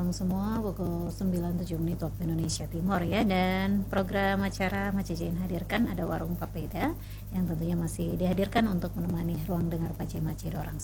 malam semua, pukul 9:07 waktu Indonesia Timur ya. Dan program acara Macejain hadirkan ada Warung Papeda yang tentunya masih dihadirkan untuk menemani ruang dengar Pace Mace Dorang